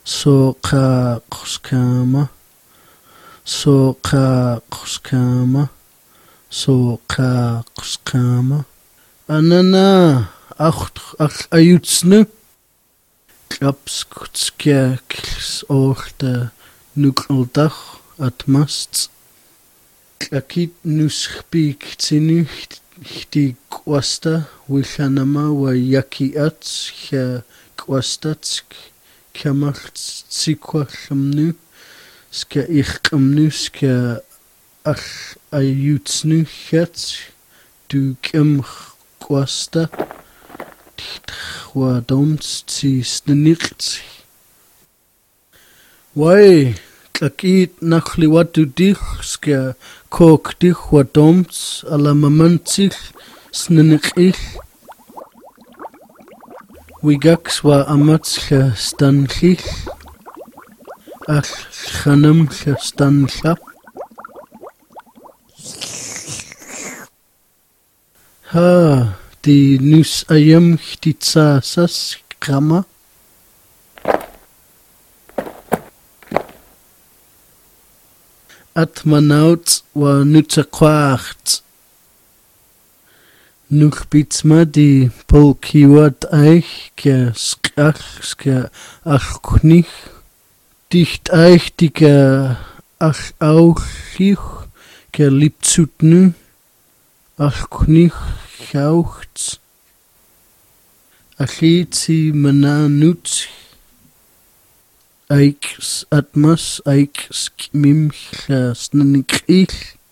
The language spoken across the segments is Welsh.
Soqaqskama, soqaqskama, soqaqskama. Anana ayutsnu klapskutskiakls orta nukldag atmast. Klakit nuskpik tinuht hti kwasta wilhanama wa yakiat kha kwastatsk kamacht tsikwalmnu ska ikhmnu ska ayutsnu khat du kem kwasta wa doms tsi snniqt wai klakit nakhliwatu dich ska kok dich wa doms alamamantzich snniqil wigax wa amatscha stankhil al khanam stankhla ha di nus ayam htitsasas krama atmanaut wa nutsaqwaart nukhbitsma di polkiwat eich ke skach achknih dicht eich dika ach auchich ke liptsutnu achknih chaucht achitsi mananut eiks atmas eiks mimchla snnikil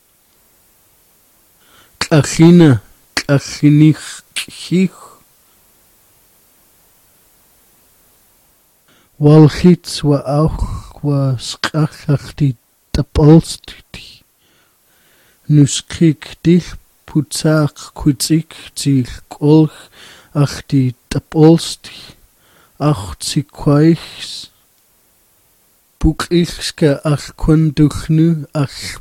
klachina klachinich khich walchits wa auch wa skachachti tapolsti nuskik dich putzak kutzik til kolch achti tapolsti achti kwaichs bukilska ach kunduchnu ach